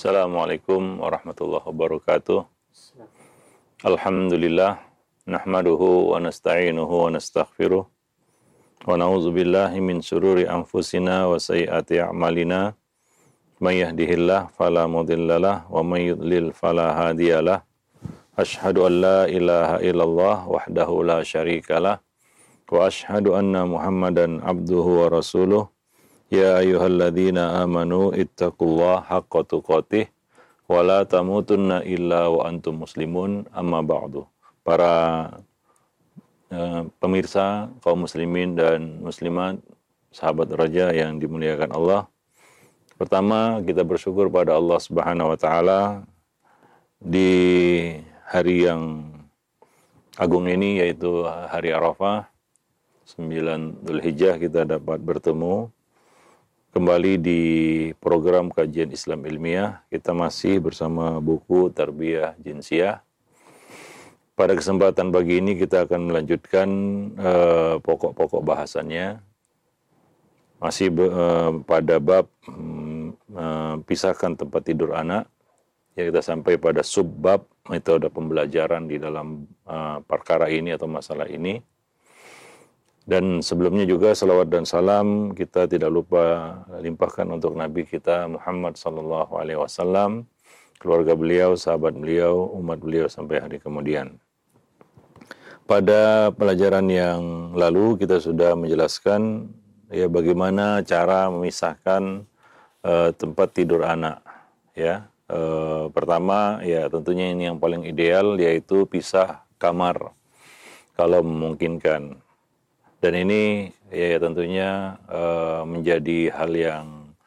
Assalamualaikum warahmatullahi wabarakatuh. Alhamdulillah, nahmaduhu wa nasta'inuhu wa nastaghfiruh. Wa na'udzu billahi min syururi anfusina wa sayyiati a'malina. May yahdihillahu fala mudhillalah wa may yudlil fala hadiyalah. Asyhadu an la ilaha illallah wahdahu la syarikalah wa asyhadu anna Muhammadan abduhu wa rasuluh. Ya ayyuhalladzina amanu ittaqullaha haqqa tuqatih wa la tamutunna illa wa antum muslimun, amma ba'du. Para pemirsa kaum muslimin dan muslimat, sahabat raja yang dimuliakan Allah. Pertama, kita bersyukur pada Allah Subhanahu wa taala di hari yang agung ini, yaitu hari Arafah 9 Dzulhijjah, kita dapat bertemu kembali di program kajian Islam ilmiah. Kita masih bersama buku Tarbiyah Jinsiyah. Pada kesempatan pagi ini kita akan melanjutkan pokok-pokok bahasannya. Masih pada bab pisahkan tempat tidur anak. Ya, kita sampai pada subbab metode pembelajaran di dalam perkara ini atau masalah ini. Dan sebelumnya juga salawat dan salam kita tidak lupa limpahkan untuk Nabi kita Muhammad sallallahu alaihi wasallam, keluarga beliau, sahabat beliau, umat beliau sampai hari kemudian. Pada pelajaran yang lalu kita sudah menjelaskan ya bagaimana cara memisahkan tempat tidur anak. Ya, pertama ya tentunya ini yang paling ideal, yaitu pisah kamar kalau memungkinkan. Dan ini ya tentunya menjadi hal yang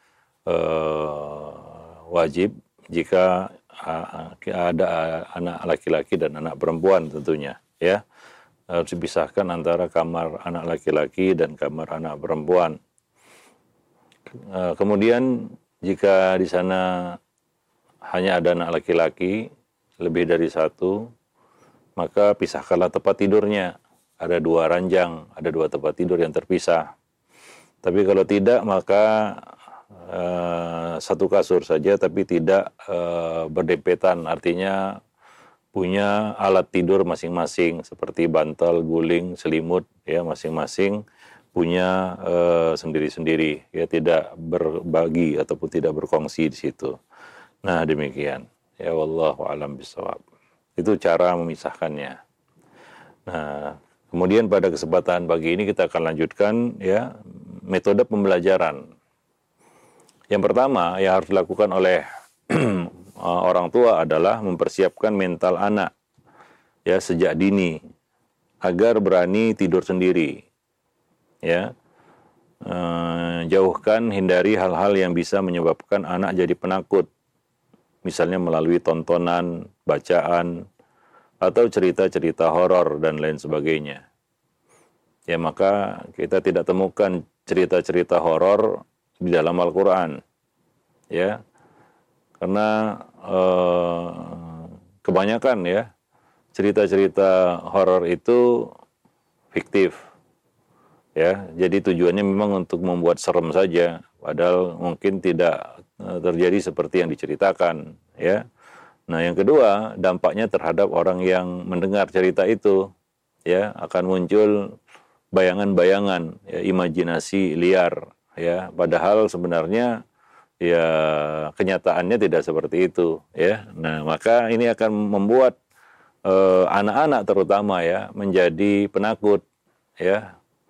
wajib jika ada anak laki-laki dan anak perempuan tentunya, ya. Harus dipisahkan antara kamar anak laki-laki dan kamar anak perempuan. Kemudian jika di sana hanya ada anak laki-laki lebih dari satu, maka pisahkanlah tempat tidurnya. Ada 2 ranjang, ada 2 tempat tidur yang terpisah. Tapi kalau tidak, maka satu kasur saja, tapi tidak berdempetan. Artinya punya alat tidur masing-masing, seperti bantal, guling, selimut, ya masing-masing punya sendiri-sendiri, ya tidak berbagi ataupun tidak berkongsi di situ. Nah demikian. Ya wallahu a'lam bishawab. Itu cara memisahkannya. Nah, kemudian pada kesempatan pagi ini kita akan lanjutkan ya metode pembelajaran. Yang pertama yang harus dilakukan oleh orang tua adalah mempersiapkan mental anak ya sejak dini agar berani tidur sendiri. Ya. Jauhkan, hindari hal-hal yang bisa menyebabkan anak jadi penakut. Misalnya melalui tontonan, bacaan, atau cerita-cerita horor dan lain sebagainya. Ya maka kita tidak temukan cerita-cerita horor di dalam Al-Quran. Ya, karena kebanyakan ya cerita-cerita horor itu fiktif. Ya, jadi tujuannya memang untuk membuat serem saja, padahal mungkin tidak terjadi seperti yang diceritakan. Ya. Nah, yang kedua, dampaknya terhadap orang yang mendengar cerita itu, ya, akan muncul bayangan-bayangan, ya, imajinasi liar, ya, padahal sebenarnya, ya, kenyataannya tidak seperti itu, ya. Nah, maka ini akan membuat anak-anak terutama, ya, menjadi penakut, ya,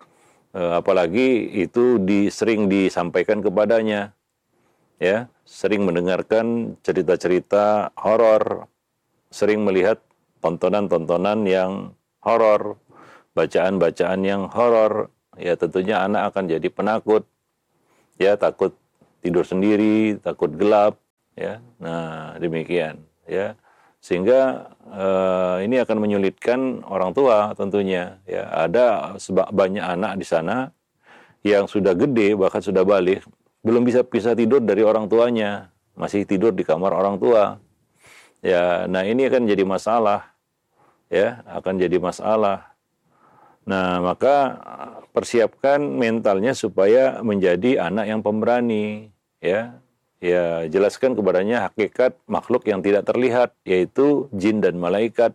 apalagi itu sering disampaikan kepadanya, ya, sering mendengarkan cerita-cerita horor, sering melihat tontonan-tontonan yang horor, bacaan-bacaan yang horor, ya tentunya anak akan jadi penakut, ya takut tidur sendiri, takut gelap, ya. Nah demikian, ya, sehingga ini akan menyulitkan orang tua tentunya, ya. Ada banyak anak di sana yang sudah gede bahkan sudah balik, belum bisa tidur dari orang tuanya, masih tidur di kamar orang tua. Ya, nah ini akan jadi masalah, ya, akan jadi masalah. Nah, maka persiapkan mentalnya supaya menjadi anak yang pemberani, ya, ya jelaskan kepadanya hakikat makhluk yang tidak terlihat, yaitu jin dan malaikat.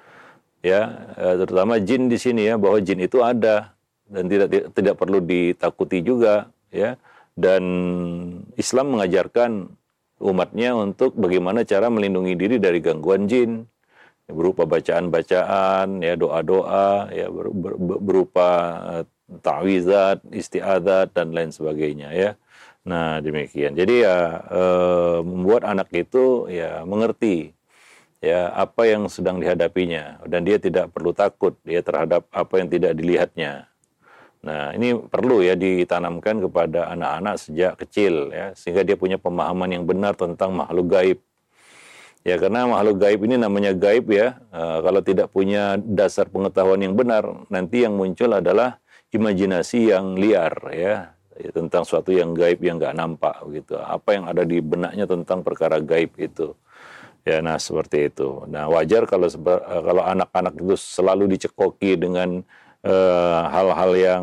Ya, terutama jin di sini ya, bahwa jin itu ada dan tidak perlu ditakuti juga, ya. Dan Islam mengajarkan umatnya untuk bagaimana cara melindungi diri dari gangguan jin, berupa bacaan-bacaan, ya doa-doa, ya berupa ta'wizat, isti'adzat dan lain sebagainya, ya. Nah, demikian. Jadi ya membuat anak itu ya mengerti ya apa yang sedang dihadapinya, dan dia tidak perlu takut ya terhadap apa yang tidak dilihatnya. Nah, ini perlu ya ditanamkan kepada anak-anak sejak kecil ya, sehingga dia punya pemahaman yang benar tentang makhluk gaib. Ya, karena makhluk gaib ini namanya gaib ya, kalau tidak punya dasar pengetahuan yang benar, nanti yang muncul adalah imajinasi yang liar ya, tentang suatu yang gaib yang nggak nampak gitu. Apa yang ada di benaknya tentang perkara gaib itu. Ya, nah seperti itu. Nah, wajar kalau anak-anak itu selalu dicekoki dengan hal-hal yang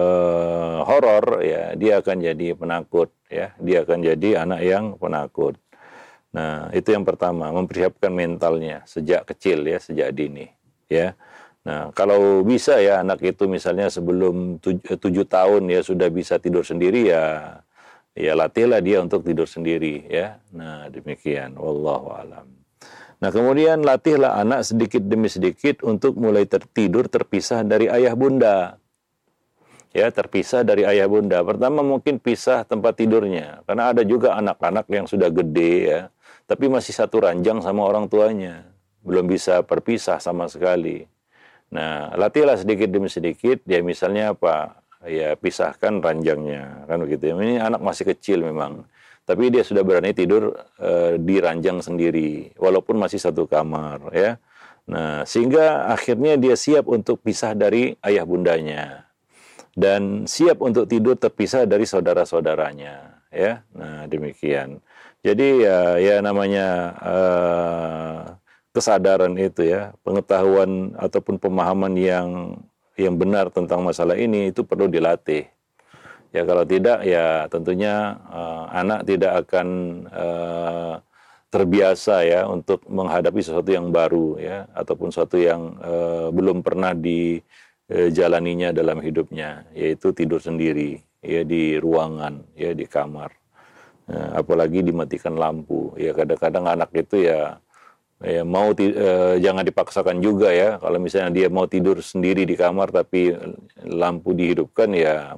horor, ya dia akan jadi penakut, ya dia akan jadi anak yang penakut. Nah, itu yang pertama, mempersiapkan mentalnya sejak kecil ya, sejak dini, ya. Nah, kalau bisa ya anak itu misalnya sebelum 7 tahun ya sudah bisa tidur sendiri, ya latihlah dia untuk tidur sendiri ya. Nah, demikian, wallahu alam. Nah, kemudian latihlah anak sedikit demi sedikit untuk mulai tertidur terpisah dari ayah bunda. Ya, terpisah dari ayah bunda. Pertama mungkin pisah tempat tidurnya, karena ada juga anak-anak yang sudah gede ya, tapi masih satu ranjang sama orang tuanya, belum bisa berpisah sama sekali. Nah, latihlah sedikit demi sedikit, ya misalnya apa? Ya pisahkan ranjangnya, kan begitu. Ini anak masih kecil memang, tapi dia sudah berani tidur di ranjang sendiri, walaupun masih satu kamar, ya. Nah, sehingga akhirnya dia siap untuk pisah dari ayah bundanya dan siap untuk tidur terpisah dari saudara-saudaranya, ya. Nah, demikian. Jadi ya namanya kesadaran itu ya, pengetahuan ataupun pemahaman yang benar tentang masalah ini itu perlu dilatih. Ya, kalau tidak ya tentunya anak tidak akan terbiasa ya untuk menghadapi sesuatu yang baru ya, ataupun sesuatu yang belum pernah dijalaninya dalam hidupnya, yaitu tidur sendiri ya di ruangan ya, di kamar. Apalagi dimatikan lampu. Ya kadang-kadang anak itu ya mau jangan dipaksakan juga ya. Kalau misalnya dia mau tidur sendiri di kamar tapi lampu dihidupkan ya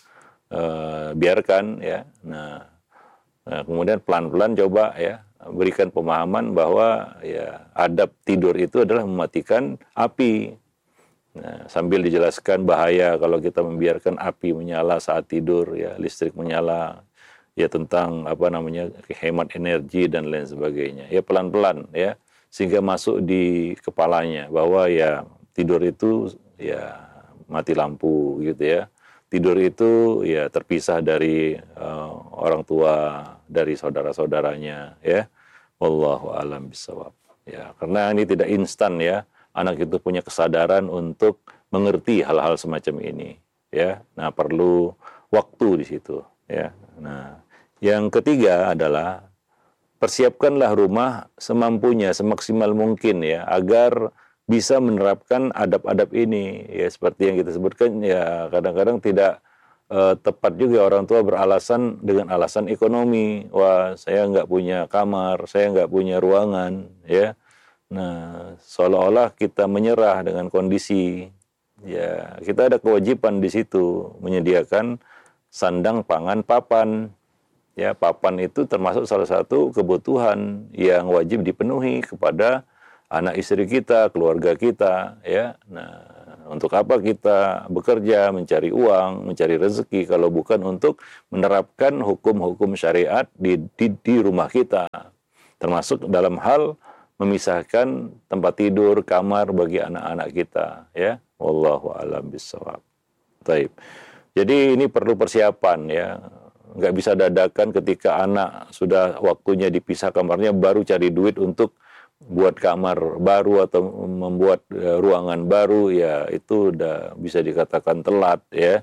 biarkan ya. Nah, kemudian pelan-pelan coba ya berikan pemahaman bahwa ya adab tidur itu adalah mematikan api. Nah, sambil dijelaskan bahaya kalau kita membiarkan api menyala saat tidur ya, listrik menyala ya, tentang apa namanya hemat energi dan lain sebagainya. Ya pelan-pelan ya, sehingga masuk di kepalanya bahwa ya tidur itu ya mati lampu gitu ya. Tidur itu ya terpisah dari orang tua, dari saudara-saudaranya ya. Wallahu a'lam bishawab. Ya, karena ini tidak instan ya. Anak itu punya kesadaran untuk mengerti hal-hal semacam ini ya. Nah, perlu waktu di situ ya. Nah, yang ketiga adalah persiapkanlah rumah semampunya, semaksimal mungkin ya, agar bisa menerapkan adab-adab ini ya, seperti yang kita sebutkan ya. Kadang-kadang tidak tepat juga orang tua beralasan dengan alasan ekonomi. Wah, saya nggak punya kamar, saya nggak punya ruangan ya. Nah, seolah-olah kita menyerah dengan kondisi. Ya, kita ada kewajiban di situ menyediakan sandang, pangan, papan. Ya, papan itu termasuk salah satu kebutuhan yang wajib dipenuhi kepada anak istri kita, keluarga kita, ya. Nah, untuk apa kita bekerja, mencari uang, mencari rezeki kalau bukan untuk menerapkan hukum-hukum syariat di rumah kita, termasuk dalam hal memisahkan tempat tidur, kamar bagi anak-anak kita, ya. Wallahu a'lam bishawab. Baik. Jadi ini perlu persiapan ya. Nggak bisa dadakan ketika anak sudah waktunya dipisah kamarnya baru cari duit untuk buat kamar baru atau membuat ruangan baru, ya itu udah bisa dikatakan telat ya.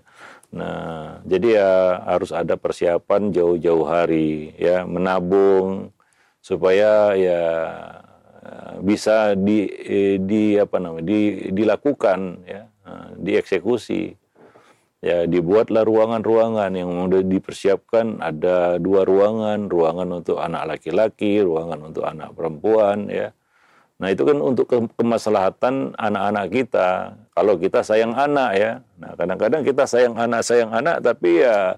Nah, jadi ya harus ada persiapan jauh-jauh hari, ya, menabung supaya ya bisa dilakukan, ya, dieksekusi. Ya, dibuatlah ruangan-ruangan yang sudah dipersiapkan, ada 2 ruangan, ruangan untuk anak laki-laki, ruangan untuk anak perempuan, ya. Nah, itu kan untuk kemaslahatan anak-anak kita. Kalau kita sayang anak, ya. Nah, kadang-kadang kita sayang anak, tapi ya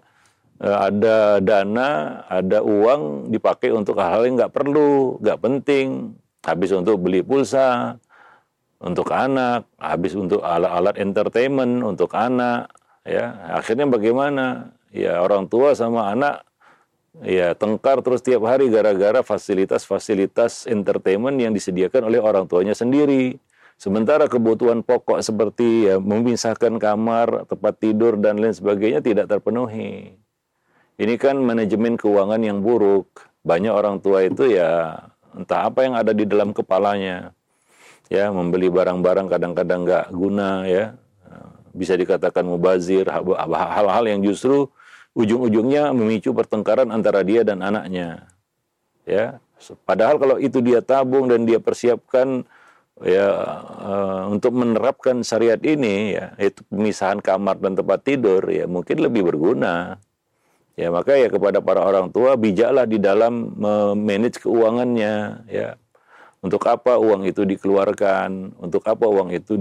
ada dana, ada uang dipakai untuk hal-hal yang nggak perlu, nggak penting. Habis untuk beli pulsa untuk anak, habis untuk alat-alat entertainment untuk anak, ya. Akhirnya bagaimana? Ya, orang tua sama anak ya tengkar terus tiap hari gara-gara fasilitas-fasilitas entertainment yang disediakan oleh orang tuanya sendiri. Sementara kebutuhan pokok seperti ya memisahkan kamar, tempat tidur dan lain sebagainya tidak terpenuhi. Ini kan manajemen keuangan yang buruk. Banyak orang tua itu ya entah apa yang ada di dalam kepalanya. Ya, membeli barang-barang kadang-kadang nggak guna, ya. Bisa dikatakan mubazir, hal-hal yang justru ujung-ujungnya memicu pertengkaran antara dia dan anaknya, ya. Padahal kalau itu dia tabung dan dia persiapkan, ya, untuk menerapkan syariat ini, ya, itu pemisahan kamar dan tempat tidur, ya, mungkin lebih berguna. Ya, maka ya kepada para orang tua bijaklah di dalam memanage keuangannya, ya. Untuk apa uang itu dikeluarkan, untuk apa uang itu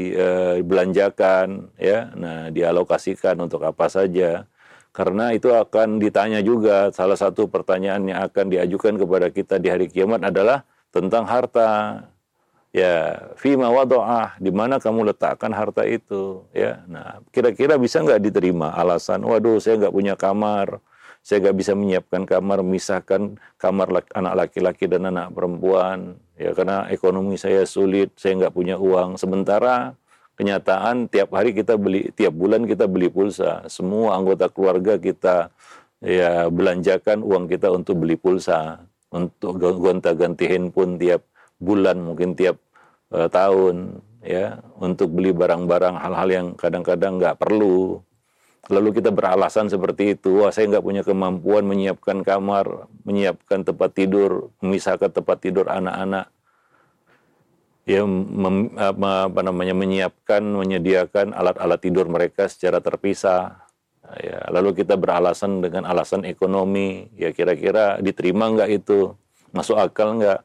dibelanjakan, ya. Nah, dialokasikan untuk apa saja. Karena itu akan ditanya juga, salah satu pertanyaan yang akan diajukan kepada kita di hari kiamat adalah tentang harta. Ya, fima wada'ah, di mana kamu letakkan harta itu, ya. Nah, kira-kira bisa nggak diterima alasan, waduh saya nggak punya kamar, saya nggak bisa menyiapkan kamar, memisahkan kamar anak laki-laki dan anak perempuan, ya karena ekonomi saya sulit, saya nggak punya uang. Sementara kenyataan tiap bulan kita beli pulsa. Semua anggota keluarga kita ya belanjakan uang kita untuk beli pulsa, untuk gonta-ganti handphone tiap bulan, mungkin tiap tahun, ya, untuk beli barang-barang hal-hal yang kadang-kadang nggak perlu. Lalu kita beralasan seperti itu, wah saya nggak punya kemampuan menyiapkan kamar, menyiapkan tempat tidur, memisahkan tempat tidur anak-anak. Ya, menyediakan alat-alat tidur mereka secara terpisah. Ya, lalu kita beralasan dengan alasan ekonomi, ya kira-kira diterima nggak itu, masuk akal nggak?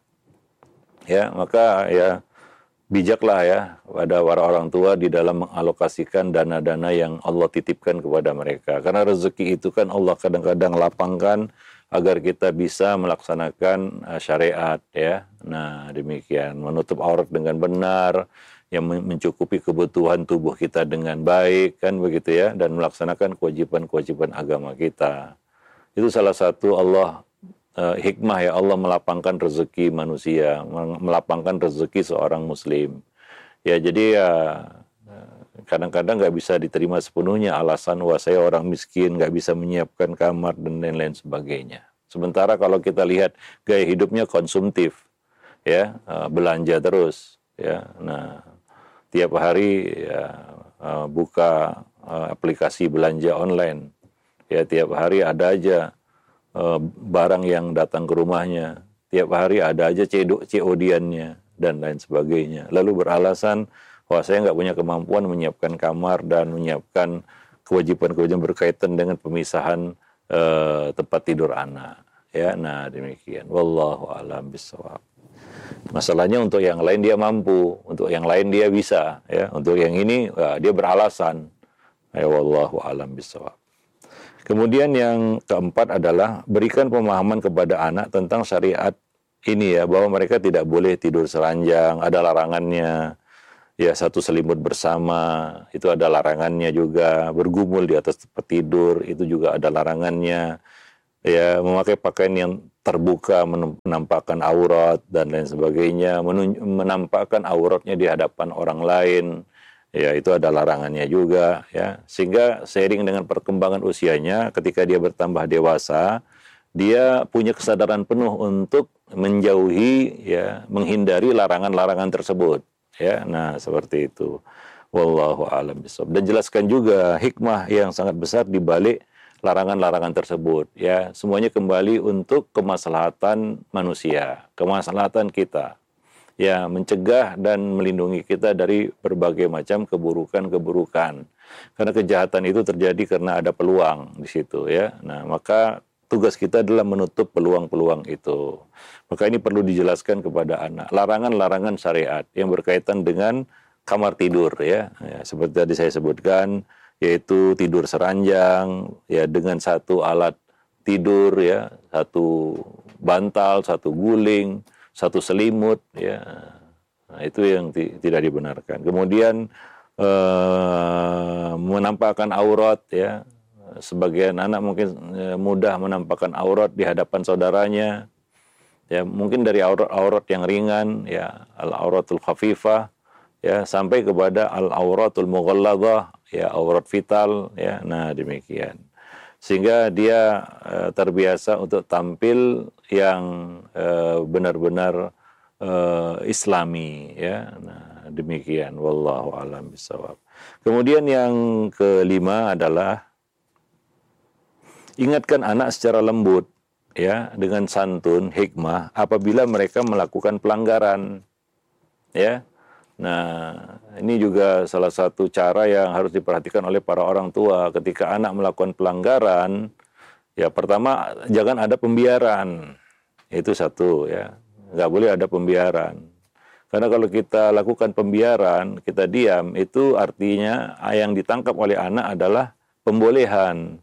Ya, maka ya bijaklah ya pada para orang tua di dalam mengalokasikan dana-dana yang Allah titipkan kepada mereka. Karena rezeki itu kan Allah kadang-kadang lapangkan agar kita bisa melaksanakan syariat, ya. Nah, demikian, menutup aurat dengan benar, yang mencukupi kebutuhan tubuh kita dengan baik, kan begitu ya, dan melaksanakan kewajiban-kewajiban agama kita. Itu salah satu hikmah ya Allah melapangkan rezeki manusia, melapangkan rezeki seorang muslim. Ya, jadi ya kadang-kadang nggak bisa diterima sepenuhnya alasan wah saya orang miskin nggak bisa menyiapkan kamar dan lain-lain sebagainya. Sementara kalau kita lihat gaya hidupnya konsumtif, ya, belanja terus, ya. Nah, tiap hari ya, buka aplikasi belanja online, ya, tiap hari ada aja barang yang datang ke rumahnya, tiap hari ada aja COD-annya dan lain sebagainya. Lalu beralasan wah saya nggak punya kemampuan menyiapkan kamar dan menyiapkan kewajiban-kewajiban berkaitan dengan pemisahan tempat tidur anak, ya. Nah, demikian, wallahu a'lam bishawab. Masalahnya untuk yang lain dia mampu, untuk yang lain dia bisa, ya. Untuk yang ini dia beralasan, ya, wallahu a'lam bishawab. Kemudian yang keempat adalah berikan pemahaman kepada anak tentang syariat ini, ya, bahwa mereka tidak boleh tidur seranjang, ada larangannya. Ya, satu selimut bersama, itu ada larangannya juga. Bergumul di atas tempat tidur, itu juga ada larangannya. Ya, memakai pakaian yang terbuka, menampakkan aurat, dan lain sebagainya. Menampakkan auratnya di hadapan orang lain, ya, itu ada larangannya juga. Ya. Sehingga seiring dengan perkembangan usianya, ketika dia bertambah dewasa, dia punya kesadaran penuh untuk menjauhi, ya, menghindari larangan-larangan tersebut. Ya, nah seperti itu. Wallahu a'lam bishawab. Dan jelaskan juga hikmah yang sangat besar di balik larangan-larangan tersebut, ya. Semuanya kembali untuk kemaslahatan manusia, kemaslahatan kita. Ya, mencegah dan melindungi kita dari berbagai macam keburukan-keburukan. Karena kejahatan itu terjadi karena ada peluang di situ, ya. Nah, maka tugas kita adalah menutup peluang-peluang itu. Maka ini perlu dijelaskan kepada anak. Larangan-larangan syariat yang berkaitan dengan kamar tidur, ya. Ya, seperti tadi saya sebutkan, yaitu tidur seranjang, ya, dengan satu alat tidur, ya, satu bantal, satu guling, satu selimut, ya. Nah, itu yang tidak dibenarkan. Kemudian menampakkan aurat, ya. Sebagian anak mungkin mudah menampakkan aurat di hadapan saudaranya, ya, mungkin dari aurat-aurat yang ringan, ya, al-auratul khafifah, ya, sampai kepada al-auratul mughalladhah, ya, aurat vital, ya. Nah, demikian. Sehingga dia terbiasa untuk tampil yang benar-benar Islami, ya. Nah, demikian. Wallahu a'lam bishawab. Kemudian yang kelima adalah ingatkan anak secara lembut, ya, dengan santun, hikmah apabila mereka melakukan pelanggaran, ya. Nah, ini juga salah satu cara yang harus diperhatikan oleh para orang tua ketika anak melakukan pelanggaran. Ya, pertama, jangan ada pembiaran. Itu satu, ya. Nggak boleh ada pembiaran. Karena kalau kita lakukan pembiaran, kita diam, itu artinya yang ditangkap oleh anak adalah pembolehan.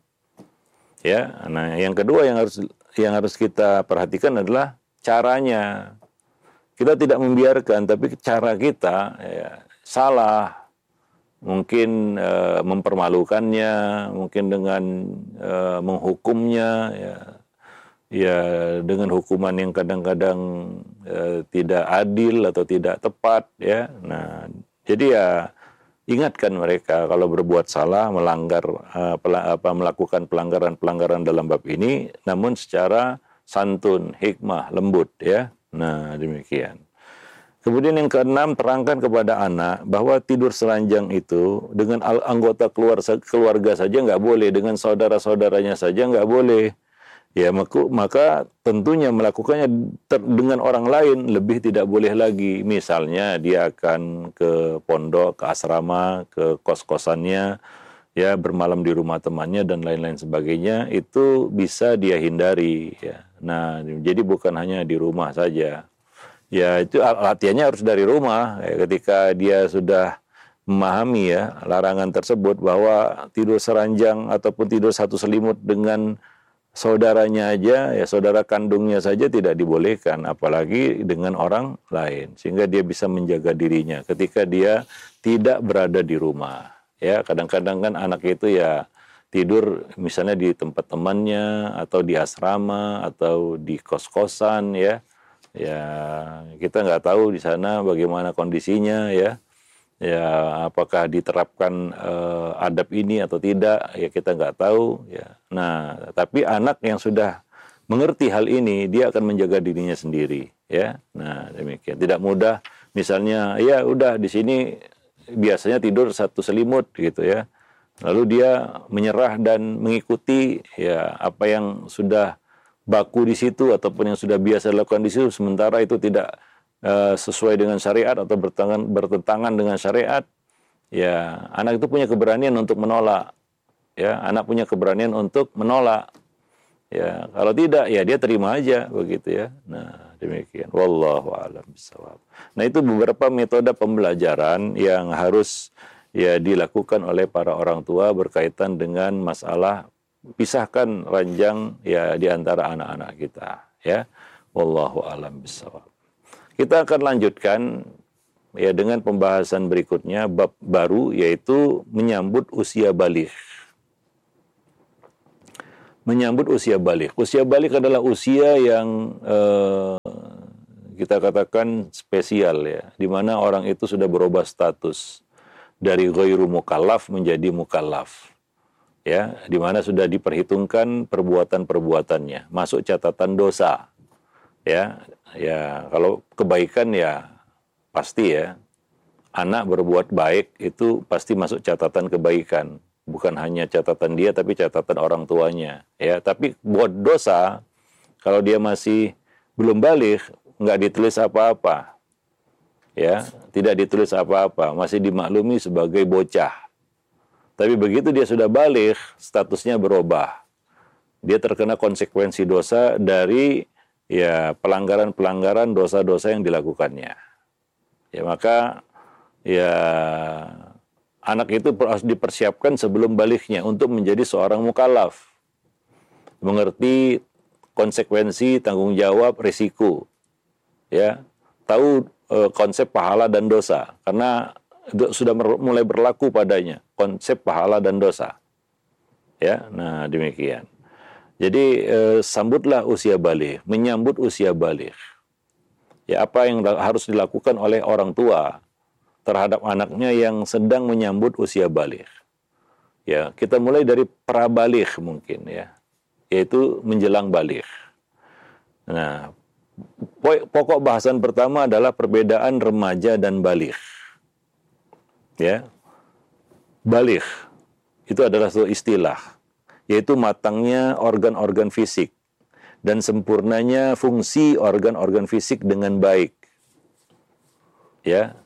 Ya. Nah, yang kedua yang harus kita perhatikan adalah caranya. Kita tidak membiarkan, tapi cara kita, ya, salah. Mungkin mempermalukannya, mungkin dengan menghukumnya, ya, ya, dengan hukuman yang kadang-kadang tidak adil atau tidak tepat, ya. Nah, jadi ya ingatkan mereka kalau berbuat salah, melanggar melakukan pelanggaran-pelanggaran dalam bab ini, namun secara santun, hikmah, lembut, ya. Nah, demikian. Kemudian yang keenam, terangkan kepada anak bahwa tidur seranjang itu dengan anggota keluarga saja nggak boleh, dengan saudara-saudaranya saja nggak boleh. Ya, maka tentunya melakukannya dengan orang lain lebih tidak boleh lagi. Misalnya dia akan ke pondok, ke asrama, ke kos-kosannya, ya, bermalam di rumah temannya dan lain-lain sebagainya, itu bisa dia hindari, ya. Nah, jadi bukan hanya di rumah saja. Ya, itu latihannya harus dari rumah. Ya, ketika dia sudah memahami, ya, larangan tersebut bahwa tidur seranjang ataupun tidur satu selimut dengan saudaranya aja, ya, saudara kandungnya saja tidak dibolehkan, apalagi dengan orang lain. Sehingga dia bisa menjaga dirinya ketika dia tidak berada di rumah. Ya, kadang-kadang kan anak itu ya tidur misalnya di tempat temannya atau di asrama atau di kos-kosan, ya. Ya, kita nggak tahu di sana bagaimana kondisinya, ya. Ya, apakah diterapkan adab ini atau tidak, ya kita nggak tahu, ya. Nah, tapi anak yang sudah mengerti hal ini, dia akan menjaga dirinya sendiri, ya. Nah, demikian. Tidak mudah, misalnya, ya udah di sini biasanya tidur satu selimut, gitu, ya. Lalu dia menyerah dan mengikuti, ya, apa yang sudah baku di situ ataupun yang sudah biasa dilakukan di situ, sementara itu tidak sesuai dengan syariat atau bertentangan dengan syariat. Ya, anak itu punya keberanian untuk menolak. Ya, anak punya keberanian untuk menolak. Ya, kalau tidak, ya dia terima aja begitu, ya. Nah, demikian. Wallahu a'lam bishawab. Nah, itu beberapa metode pembelajaran yang harus, ya, dilakukan oleh para orang tua berkaitan dengan masalah pisahkan ranjang, ya, di antara anak-anak kita, ya. Wallahu a'lam bishawab. Kita akan lanjutkan, ya, dengan pembahasan berikutnya, bab baru, yaitu menyambut usia baligh. Menyambut usia baligh. Usia baligh adalah usia yang kita katakan spesial, ya, di mana orang itu sudah berubah status dari ghairu mukallaf menjadi mukallaf, ya, di mana sudah diperhitungkan perbuatan-perbuatannya, masuk catatan dosa, ya. Ya, kalau kebaikan ya pasti, ya, anak berbuat baik itu pasti masuk catatan kebaikan. Bukan hanya catatan dia, tapi catatan orang tuanya. Ya, tapi buat dosa, kalau dia masih belum balik, nggak ditulis apa-apa. Ya, tidak ditulis apa-apa, masih dimaklumi sebagai bocah. Tapi begitu dia sudah balik, statusnya berubah. Dia terkena konsekuensi dosa dari ya pelanggaran-pelanggaran dosa-dosa yang dilakukannya. Ya, maka ya anak itu harus dipersiapkan sebelum baliknya untuk menjadi seorang mukallaf. Mengerti konsekuensi, tanggung jawab, risiko. Ya, tahu konsep pahala dan dosa karena sudah mulai berlaku padanya konsep pahala dan dosa. Ya, nah demikian. Jadi sambutlah usia balik, menyambut usia balik. Ya, apa yang harus dilakukan oleh orang tua terhadap anaknya yang sedang menyambut usia balik. Ya, kita mulai dari prabalik mungkin ya, yaitu menjelang balik. Nah, pokok bahasan pertama adalah perbedaan remaja dan balik. Ya, balik itu adalah suatu istilah, yaitu matangnya organ-organ fisik dan sempurnanya fungsi organ-organ fisik dengan baik. Ya.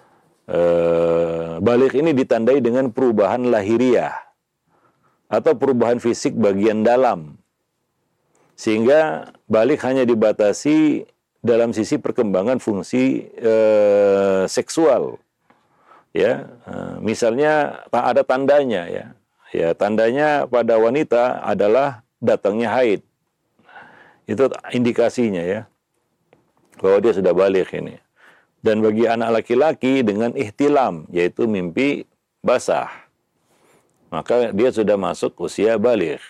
Balik ini ditandai dengan perubahan lahiriah atau perubahan fisik bagian dalam, sehingga balik hanya dibatasi dalam sisi perkembangan fungsi seksual. Ya, misalnya ada tandanya ya. Ya, tandanya pada wanita adalah datangnya haid. Itu indikasinya ya bahwa dia sudah balik ini. Dan bagi anak laki-laki dengan ihtilam, yaitu mimpi basah, maka dia sudah masuk usia balik.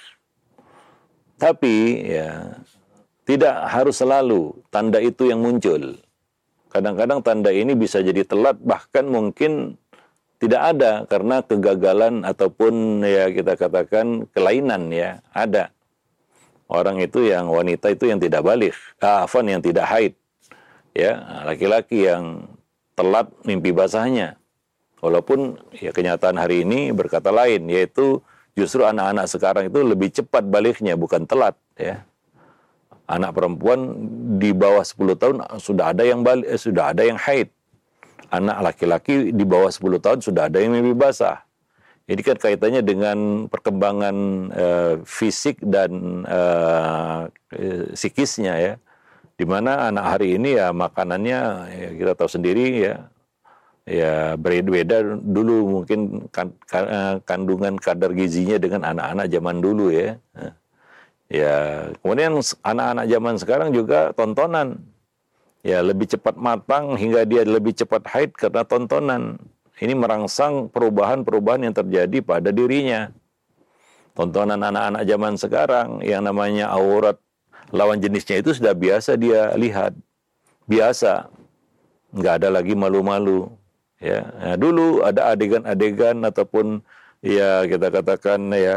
Tapi ya tidak harus selalu tanda itu yang muncul. Kadang-kadang tanda ini bisa jadi telat, bahkan mungkin tidak ada karena kegagalan ataupun ya kita katakan kelainan ya ada. Orang itu yang wanita itu yang tidak balik, yang tidak haid. Ya, laki-laki yang telat mimpi basahnya. Walaupun ya kenyataan hari ini berkata lain, yaitu justru anak-anak sekarang itu lebih cepat baliknya, bukan telat ya. Anak perempuan di bawah 10 tahun sudah ada yang balik, sudah ada yang haid. Anak laki-laki di bawah 10 tahun sudah ada yang mimpi basah. Ini kan kaitannya dengan perkembangan fisik dan psikisnya ya. Di mana anak hari ini ya makanannya ya kita tahu sendiri ya berbeda dulu mungkin kandungan kadar gizinya dengan anak-anak zaman dulu ya. Ya, kemudian anak-anak zaman sekarang juga tontonan. Ya, lebih cepat matang hingga dia lebih cepat haid karena tontonan. Ini merangsang perubahan-perubahan yang terjadi pada dirinya. Tontonan anak-anak zaman sekarang yang namanya aurat lawan jenisnya itu sudah biasa dia lihat. Biasa. Nggak ada lagi malu-malu. Ya, nah, dulu ada adegan-adegan ataupun ya kita katakan ya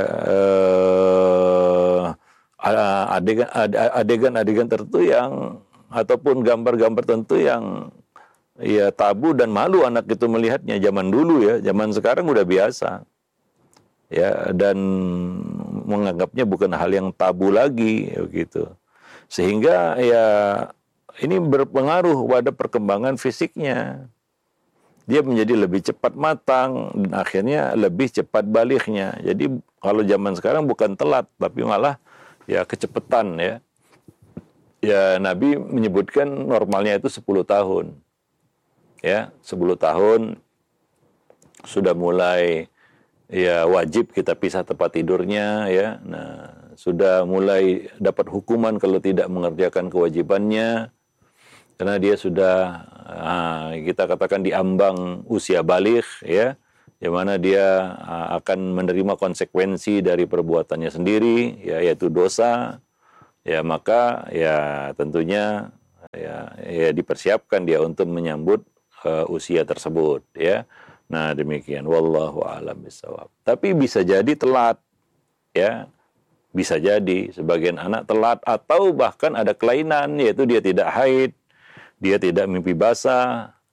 adegan-adegan tertentu yang ataupun gambar-gambar tertentu yang ya tabu dan malu anak itu melihatnya zaman dulu ya, zaman sekarang udah biasa. Ya, dan menganggapnya bukan hal yang tabu lagi gitu. Sehingga ya ini berpengaruh pada perkembangan fisiknya. Dia menjadi lebih cepat matang dan akhirnya lebih cepat baliknya. Jadi kalau zaman sekarang bukan telat tapi malah ya kecepatan ya. Ya Nabi menyebutkan normalnya itu 10 tahun. Ya, 10 tahun sudah mulai ya wajib kita pisah tempat tidurnya ya. Nah, sudah mulai dapat hukuman kalau tidak mengerjakan kewajibannya. Karena dia sudah kita katakan diambang usia balik ya. Di mana dia akan menerima konsekuensi dari perbuatannya sendiri ya, yaitu dosa. Ya, maka ya tentunya ya dipersiapkan dia untuk menyambut usia tersebut ya. Nah, demikian wallahu a'lam bishawab. Tapi bisa jadi telat ya. Bisa jadi sebagian anak telat atau bahkan ada kelainan yaitu dia tidak haid, dia tidak mimpi basah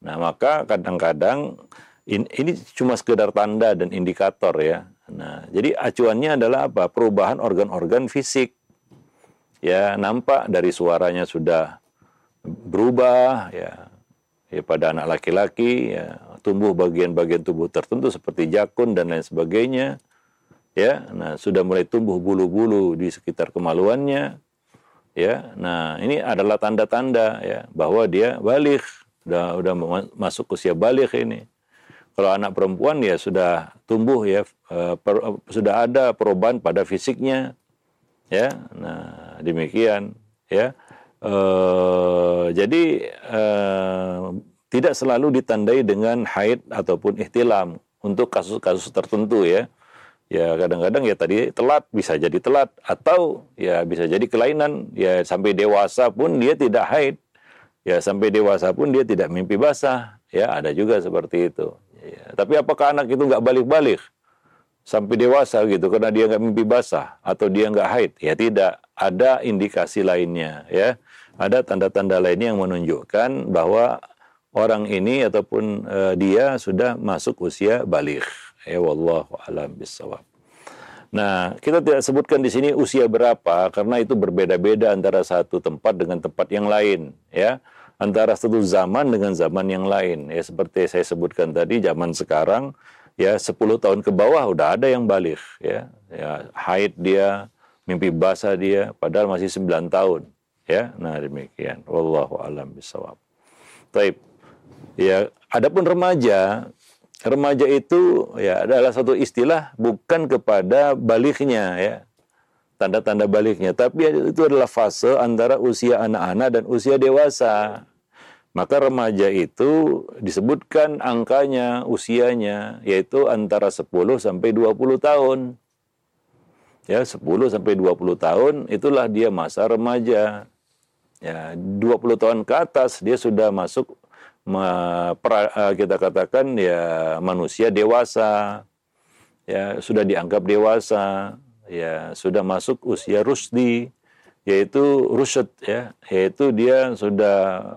Nah, maka kadang-kadang ini cuma sekedar tanda dan indikator ya. Nah, jadi acuannya adalah apa? Perubahan organ-organ fisik. Ya, nampak dari suaranya sudah berubah ya. Ya, pada anak laki-laki ya, tumbuh bagian-bagian tubuh tertentu seperti jakun dan lain sebagainya. Ya, nah sudah mulai tumbuh bulu-bulu di sekitar kemaluannya. Ya, nah ini adalah tanda-tanda ya bahwa dia baligh, udah masuk usia baligh ini. Kalau anak perempuan ya sudah tumbuh ya, sudah ada perubahan pada fisiknya, ya. Nah demikian, ya. Jadi tidak selalu ditandai dengan haid ataupun ihtilam untuk kasus-kasus tertentu ya. Ya kadang-kadang ya tadi telat, bisa jadi telat, atau ya bisa jadi kelainan, ya sampai dewasa pun dia tidak haid, ya sampai dewasa pun dia tidak mimpi basah, ya ada juga seperti itu. Ya, tapi apakah anak itu nggak balik-balik sampai dewasa gitu karena dia nggak mimpi basah atau dia nggak haid? Ya tidak, ada indikasi lainnya, ya ada tanda-tanda lainnya yang menunjukkan bahwa orang ini ataupun dia sudah masuk usia baligh. Ya wallahu a'lam bishawab. Nah, kita tidak sebutkan di sini usia berapa karena itu berbeda-beda antara satu tempat dengan tempat yang lain, ya. Antara satu zaman dengan zaman yang lain. Ya seperti saya sebutkan tadi, zaman sekarang ya 10 tahun ke bawah udah ada yang baligh, ya. Ya, haid dia, mimpi basah dia padahal masih 9 tahun, ya. Nah, demikian. Wallahu a'lam bishawab. Baik. Ya, adapun remaja itu ya adalah satu istilah bukan kepada balighnya ya, tanda-tanda balighnya, tapi itu adalah fase antara usia anak-anak dan usia dewasa. Maka remaja itu disebutkan angkanya, usianya, yaitu antara 10 sampai 20 tahun. Ya, 10 sampai 20 tahun itulah dia masa remaja. Ya, 20 tahun ke atas dia sudah masuk kita katakan ya manusia dewasa, ya sudah dianggap dewasa, ya sudah masuk usia rusdi, yaitu rusyad, ya yaitu dia sudah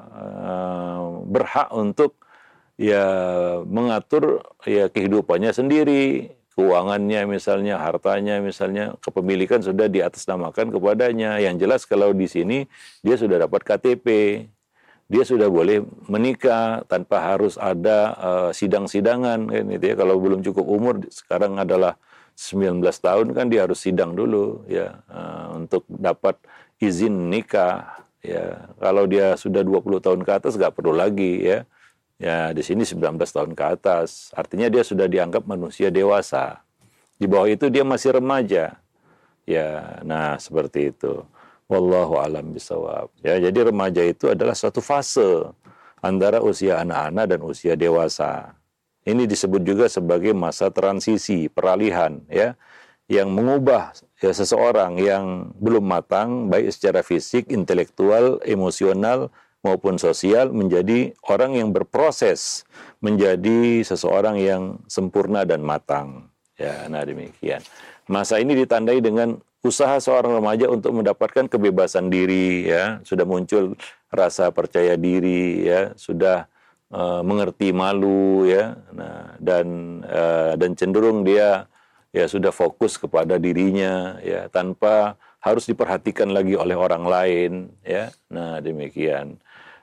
berhak untuk ya mengatur ya kehidupannya sendiri, keuangannya misalnya, hartanya misalnya, kepemilikan sudah diatasnamakan kepadanya. Yang jelas kalau di sini dia sudah dapat KTP. Dia sudah boleh menikah tanpa harus ada sidang-sidangan kan gitu ya. Kalau belum cukup umur sekarang adalah 19 tahun kan dia harus sidang dulu ya untuk dapat izin nikah ya. Kalau dia sudah 20 tahun ke atas nggak perlu lagi ya. Ya di sini 19 tahun ke atas. Artinya dia sudah dianggap manusia dewasa. Di bawah itu dia masih remaja. Ya, nah seperti itu. Wallahu a'lam bishawab. Ya, jadi remaja itu adalah suatu fase antara usia anak-anak dan usia dewasa. Ini disebut juga sebagai masa transisi, peralihan, ya, yang mengubah ya seseorang yang belum matang, baik secara fisik, intelektual, emosional maupun sosial, menjadi orang yang berproses, menjadi seseorang yang sempurna dan matang. Ya, nah demikian. Masa ini ditandai dengan usaha seorang remaja untuk mendapatkan kebebasan diri, ya, sudah muncul rasa percaya diri, ya, sudah mengerti malu, ya, nah, dan cenderung dia ya sudah fokus kepada dirinya, ya, tanpa harus diperhatikan lagi oleh orang lain, ya, nah demikian.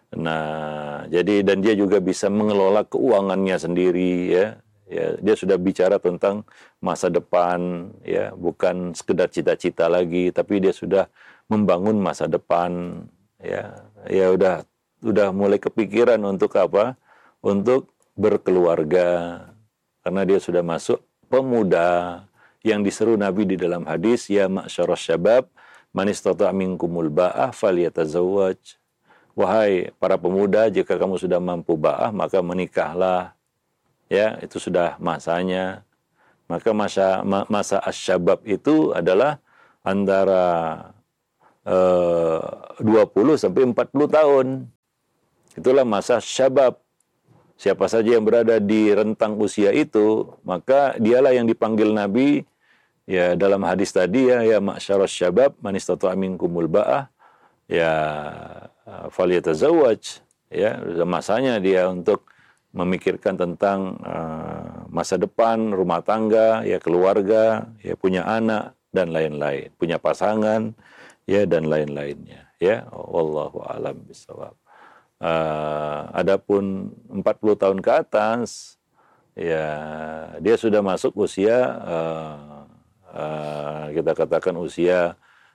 Nah, jadi dan dia juga bisa mengelola keuangannya sendiri, ya. Ya, dia sudah bicara tentang masa depan, ya, bukan sekedar cita-cita lagi, tapi dia sudah membangun masa depan, ya. Ya udah mulai kepikiran untuk apa? Untuk berkeluarga, karena dia sudah masuk pemuda yang diseru Nabi di dalam hadis, ya ma'syarasy syabab, man istata'a minkumul ba'ah falyatazawwaj. Wahai para pemuda, jika kamu sudah mampu ba'ah, maka menikahlah. Ya, itu sudah masanya. Maka masa asyabab itu adalah antara 20 sampai 40 tahun. Itulah masa syabab. Siapa saja yang berada di rentang usia itu, maka dialah yang dipanggil Nabi ya dalam hadis tadi, ya ma'syarasy syabab man istata'a minkumul ba'ah ya falyatazawwaj, ya masanya dia untuk memikirkan tentang masa depan, rumah tangga, ya keluarga, ya punya anak dan lain-lain, punya pasangan, ya dan lain-lainnya. Ya, wallahu alam bisawab. Adapun 40 tahun ke atas, ya dia sudah masuk usia kita katakan usia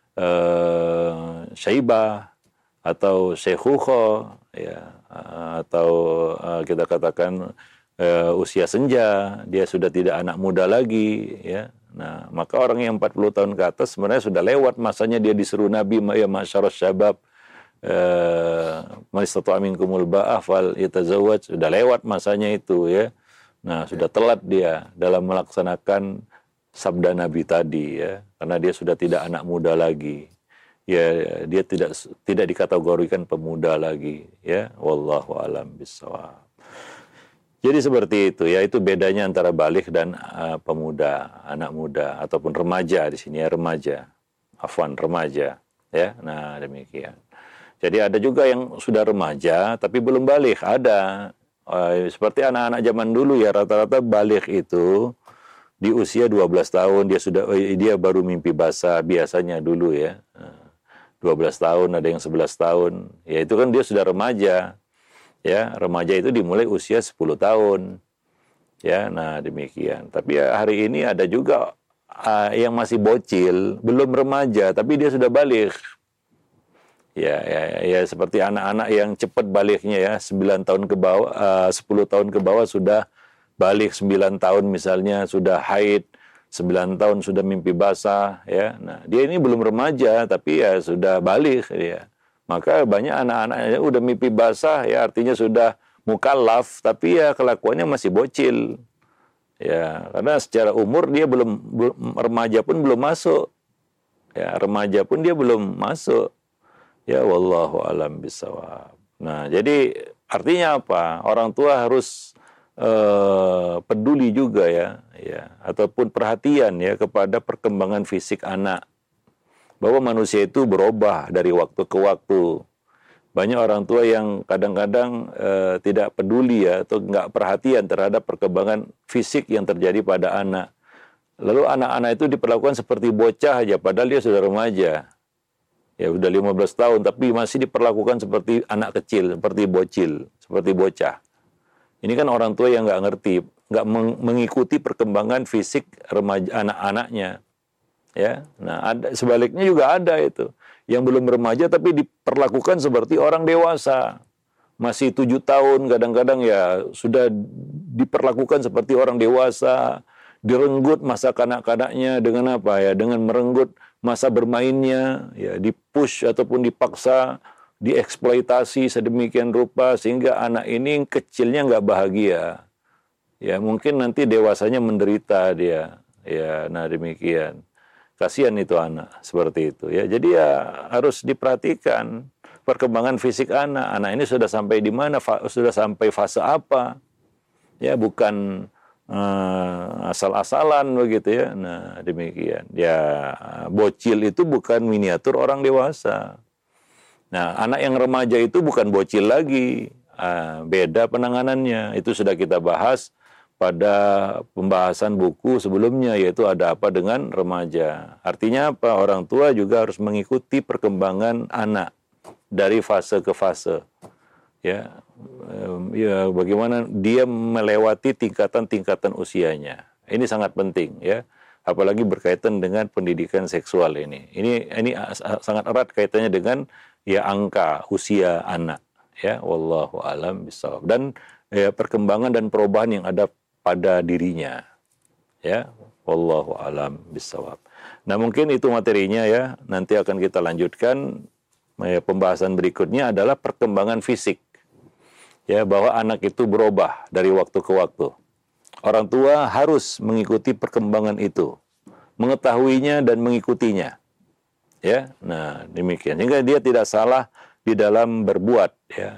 syaibah atau syekhukhah, ya atau kita katakan usia senja, dia sudah tidak anak muda lagi, ya. Nah, maka orang yang 40 tahun ke atas sebenarnya sudah lewat masanya dia disuruh Nabi, ya masyarus syabab, man istata'a minkumul ba'ah fal yatazawwaj, sudah lewat masanya itu, ya. Nah, sudah telat dia dalam melaksanakan sabda Nabi tadi, ya, karena dia sudah tidak anak muda lagi. Ya, dia tidak dikategorikan pemuda lagi, ya. Wallahu alam bissawab. Jadi seperti itu, ya, itu bedanya antara baligh dan pemuda, anak muda ataupun remaja di sini, ya, remaja. Afwan, remaja, ya. Nah, demikian. Jadi ada juga yang sudah remaja tapi belum baligh, ada. Seperti anak-anak zaman dulu, ya, rata-rata baligh itu di usia 12 tahun dia baru mimpi basah biasanya dulu, ya. 12 tahun, ada yang 11 tahun. Ya itu kan dia sudah remaja. Ya, remaja itu dimulai usia 10 tahun. Ya, nah demikian. Tapi ya, hari ini ada juga yang masih bocil, belum remaja tapi dia sudah baligh. Ya seperti anak-anak yang cepat balighnya, ya, 9 tahun ke bawah, 10 tahun ke bawah sudah balik, 9 tahun misalnya sudah haid, 9 tahun sudah mimpi basah, ya. Nah, dia ini belum remaja tapi ya sudah balik dia. Maka banyak anak-anaknya udah mimpi basah, ya artinya sudah mukallaf tapi ya kelakuannya masih bocil. Ya, karena secara umur dia belum remaja pun belum masuk. Ya, remaja pun dia belum masuk. Ya, wallahu alam bisawab. Nah, jadi artinya apa? Orang tua harus peduli juga, ya, ataupun perhatian, ya, kepada perkembangan fisik anak. Bahwa manusia itu berubah dari waktu ke waktu. Banyak orang tua yang kadang-kadang tidak peduli, ya, atau nggak perhatian terhadap perkembangan fisik yang terjadi pada anak. Lalu anak-anak itu diperlakukan seperti bocah aja, padahal dia sudah remaja. Ya udah 15 tahun, tapi masih diperlakukan seperti anak kecil, seperti bocil, seperti bocah. Ini kan orang tua yang nggak ngerti, nggak mengikuti perkembangan fisik remaja anak-anaknya. Ya, nah sebaliknya juga ada itu, yang belum remaja tapi diperlakukan seperti orang dewasa. Masih 7 tahun, kadang-kadang ya sudah diperlakukan seperti orang dewasa, direnggut masa kanak-kanaknya dengan apa, ya, dengan merenggut masa bermainnya, ya, dipush ataupun dipaksa, dieksploitasi sedemikian rupa sehingga anak ini kecilnya nggak bahagia. Ya, mungkin nanti dewasanya menderita dia. Ya, nah demikian. Kasihan itu anak seperti itu, ya. Jadi ya harus diperhatikan perkembangan fisik anak. Anak ini sudah sampai di mana, sudah sampai fase apa. Ya, bukan asal-asalan begitu, ya. Nah, demikian. Ya, bocil itu bukan miniatur orang dewasa. Nah, anak yang remaja itu bukan bocil lagi. Beda penanganannya. Itu sudah kita bahas pada pembahasan buku sebelumnya, yaitu ada apa dengan remaja. Artinya apa? Orang tua juga harus mengikuti perkembangan anak dari fase ke fase. Ya, bagaimana dia melewati tingkatan-tingkatan usianya. Ini sangat penting, ya. Apalagi berkaitan dengan pendidikan seksual ini. Ini sangat erat kaitannya dengan, ya, angka usia anak, ya. Wallahu alam bisawab. Dan ya, perkembangan dan perubahan yang ada pada dirinya, ya. Wallahu alam bisawab. Nah, mungkin itu materinya, ya. Nanti akan kita lanjutkan. Ya, pembahasan berikutnya adalah perkembangan fisik. Ya, bahwa anak itu berubah dari waktu ke waktu. Orang tua harus mengikuti perkembangan itu, mengetahuinya dan mengikutinya. Ya, nah demikian. Sehingga dia tidak salah di dalam berbuat, ya.